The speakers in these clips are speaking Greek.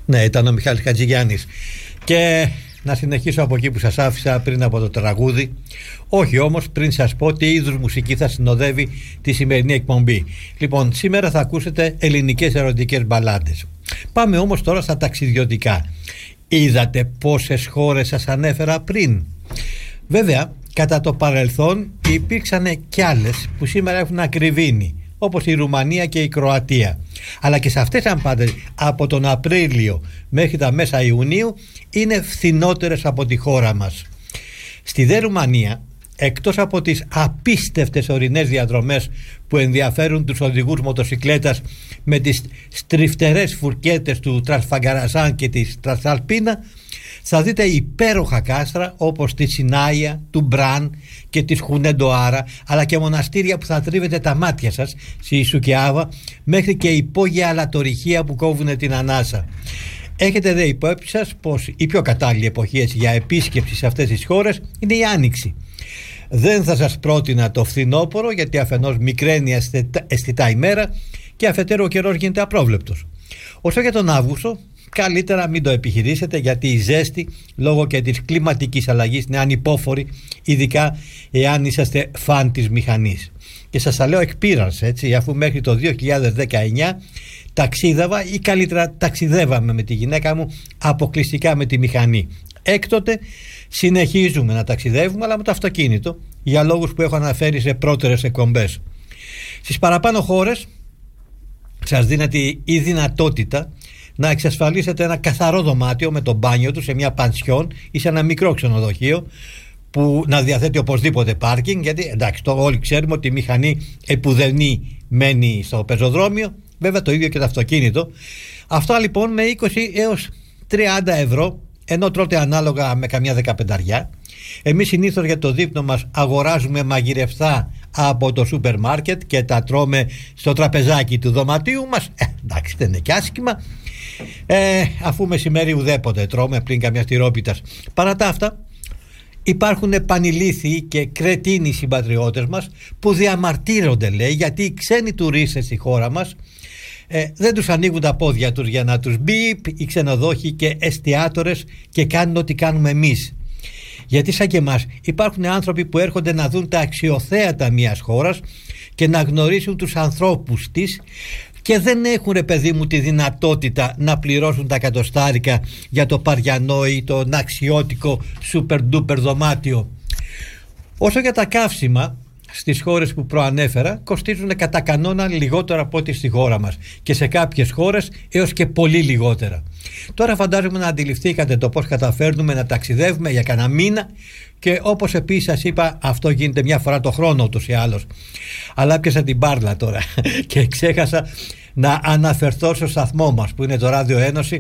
Ναι, ήταν ο Μιχάλης Χατζηγιάννης. Και να συνεχίσω από εκεί που σας άφησα πριν από το τραγούδι. Όχι όμως πριν σας πω τι είδους μουσική θα συνοδεύει τη σημερινή εκπομπή. Λοιπόν, σήμερα θα ακούσετε ελληνικές ερωτικές μπαλάντες. Πάμε όμως τώρα στα ταξιδιωτικά. Είδατε πόσες χώρες σας ανέφερα πριν? Βέβαια, κατά το παρελθόν υπήρξαν κι άλλες που σήμερα έχουν ακριβήνει, όπως η Ρουμανία και η Κροατία. Αλλά και σε αυτές, αν πάτε από τον Απρίλιο μέχρι τα μέσα Ιουνίου, είναι φθηνότερες από τη χώρα μας. Στη δε Ρουμανία, εκτός από τις απίστευτες ορεινές διαδρομές που ενδιαφέρουν τους οδηγούς μοτοσικλέτας με τις στριφτερές φουρκέτες του Τρασφαγκαραζάν και της Τρασαλπίνα, θα δείτε υπέροχα κάστρα όπως τη Σινάια, του Μπραν και της Χουνέντοάρα, αλλά και μοναστήρια που θα τρίβετε τα μάτια σας στη Σουκιάβα, μέχρι και υπόγεια αλατορυχεία που κόβουν την ανάσα. Έχετε δε υπόψη σας πως η πιο κατάλληλη εποχή για επίσκεψη σε αυτές τις χώρες είναι η Άνοιξη. Δεν θα σας πρότεινα το φθινόπωρο, γιατί αφενός μικραίνει αισθητά ημέρα και αφετέρου ο καιρός γίνεται απρόβλεπτος. Όσο για τον Αύγουστο, καλύτερα μην το επιχειρήσετε, γιατί η ζέστη λόγω και της κλιματικής αλλαγής είναι ανυπόφορη, ειδικά εάν είσαστε φαν της μηχανής. Και σας τα λέω εκ πείρας, έτσι, αφού μέχρι το 2019 ταξίδευα, ή καλύτερα ταξιδεύαμε με τη γυναίκα μου αποκλειστικά με τη μηχανή. Έκτοτε συνεχίζουμε να ταξιδεύουμε, αλλά με το αυτοκίνητο, για λόγους που έχω αναφέρει σε πρώτερες εκπομπές. Στις παραπάνω χώρες σας δίνεται η δυνατότητα να εξασφαλίσετε ένα καθαρό δωμάτιο με το μπάνιο του σε μια πανσιόν ή σε ένα μικρό ξενοδοχείο που να διαθέτει οπωσδήποτε πάρκινγκ, γιατί εντάξει, το όλοι ξέρουμε ότι η μηχανή επουδενή μένει στο πεζοδρόμιο, βέβαια το ίδιο και το αυτοκίνητο. Αυτά λοιπόν με 20 έως 30 ευρώ, ενώ τρώτε ανάλογα με καμιά 15. Εμείς συνήθως για το δείπνο μας αγοράζουμε μαγειρευτά από το σούπερ μάρκετ και τα τρώμε στο τραπεζάκι του δωματίου μας. Εντάξει, δεν είναι και άσχημα, αφού μεσημέρι ουδέποτε τρώμε πλην καμιά τυρόπιτας. Παρά τα αυτά, υπάρχουν πανηλήθιοι και κρετίνοι συμπατριώτες μας που διαμαρτύρονται, λέει, γιατί οι ξένοι τουρίστες στη χώρα μας δεν τους ανοίγουν τα πόδια τους για να τους μπιπ οι ξενοδόχοι και εστιατόρες και κάνουν ό,τι κάνουμε εμείς. Γιατί σαν και εμάς υπάρχουν άνθρωποι που έρχονται να δουν τα αξιοθέατα μιας χώρας και να γνωρίσουν τους ανθρώπους της και δεν έχουν, ρε παιδί μου, τη δυνατότητα να πληρώσουν τα κατοστάρικα για το παριανό ή το αξιώτικο super duper δωμάτιο. Όσο για τα καύσιμα, στις χώρες που προανέφερα κοστίζουν κατά κανόνα λιγότερα από ό,τι στη χώρα μας και σε κάποιες χώρες έως και πολύ λιγότερα. Τώρα φαντάζομαι να αντιληφθήκατε το πώς καταφέρνουμε να ταξιδεύουμε για κανένα μήνα, και όπως επίσης σας είπα, αυτό γίνεται μια φορά το χρόνο ούτως ή άλλως. Αλλά πιάσα την μπάρλα τώρα και ξέχασα να αναφερθώ στο σταθμό μας που είναι το Ράδιο Ένωση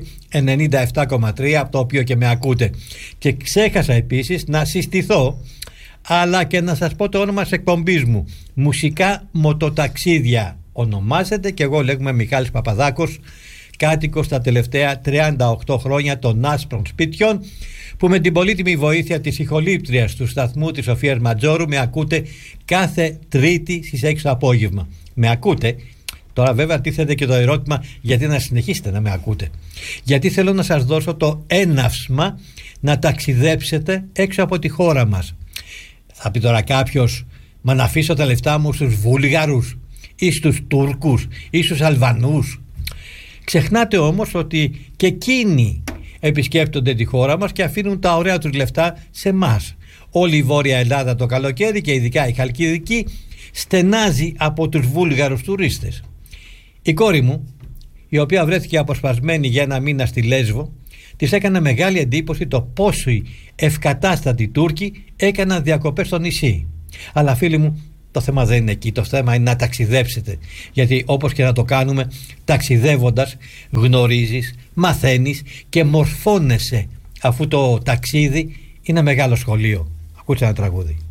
97,3, από το οποίο και με ακούτε, και ξέχασα επίσης να συστηθώ αλλά και να σας πω το όνομα της εκπομπής μου. Μουσικά Μοτοταξίδια ονομάζεται, και εγώ λέγομαι Μιχάλης Παπαδάκος, κάτοικος τα τελευταία 38 χρόνια των άσπρων σπιτιών, που με την πολύτιμη βοήθεια της ηχολήπτριας του σταθμού της Σοφίας Ματζόρου με ακούτε κάθε Τρίτη στις 6 το απόγευμα. Με ακούτε? Τώρα βέβαια τίθεται και το ερώτημα, γιατί να συνεχίσετε να με ακούτε? Γιατί θέλω να σας δώσω το έναυσμα να ταξιδέψετε έξω από τη χώρα μας. Θα πει τώρα κάποιος, μα να αφήσω τα λεφτά μου στους Βούλγαρους ή στους Τούρκους ή στους Αλβανούς? Ξεχνάτε όμως ότι και εκείνοι επισκέπτονται τη χώρα μας και αφήνουν τα ωραία τους λεφτά σε εμάς. Όλη η Βόρεια Ελλάδα το καλοκαίρι, και ειδικά η Χαλκιδική, στενάζει από τους Βούλγαρους τουρίστες. Η κόρη μου, η οποία βρέθηκε αποσπασμένη για ένα μήνα στη Λέσβο, της έκανε μεγάλη εντύπωση το πόσοι ευκατάστατοι Τούρκοι έκαναν διακοπές στο νησί. Αλλά φίλοι μου, το θέμα δεν είναι εκεί. Το θέμα είναι να ταξιδέψετε. Γιατί όπως και να το κάνουμε, ταξιδεύοντας γνωρίζεις, μαθαίνεις και μορφώνεσαι, αφού το ταξίδι είναι μεγάλο σχολείο. Ακούστε ένα τραγούδι.